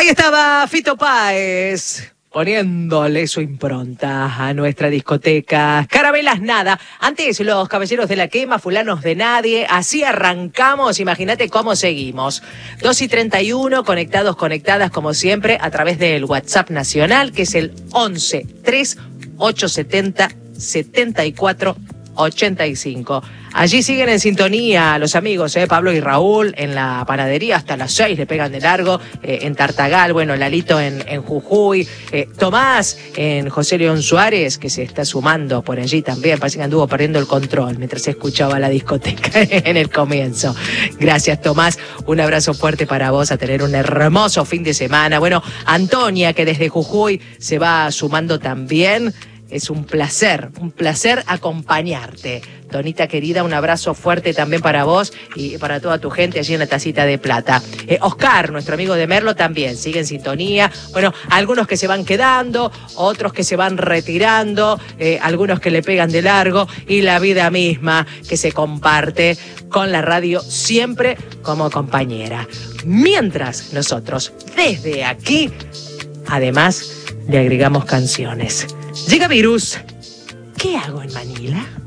Ahí estaba Fito Páez, poniéndole su impronta a nuestra discoteca. Carabelas nada. Antes los caballeros de la quema, fulanos de nadie. Así arrancamos, imagínate cómo seguimos. 2:31, conectadas como siempre a través del WhatsApp nacional, que es el 11 3 870 74 85. Allí siguen en sintonía los amigos, Pablo y Raúl en la panadería hasta las 6 le pegan de largo, en Tartagal, bueno, Lalito en Jujuy, Tomás en José León Suárez, que se está sumando por allí también, parece que anduvo perdiendo el control mientras se escuchaba la discoteca en el comienzo. Gracias, Tomás, un abrazo fuerte para vos, a tener un hermoso fin de semana. Bueno, Antonia, que desde Jujuy se va sumando también. Es un placer acompañarte. Tonita querida, un abrazo fuerte también para vos y para toda tu gente allí en la Tacita de Plata. Oscar, nuestro amigo de Merlo, también sigue en sintonía. Bueno, algunos que se van quedando, otros que se van retirando, algunos que le pegan de largo y la vida misma que se comparte con la radio siempre como compañera. Mientras nosotros, desde aquí, además, le agregamos canciones. Llega Virus. ¿Qué hago en Manila?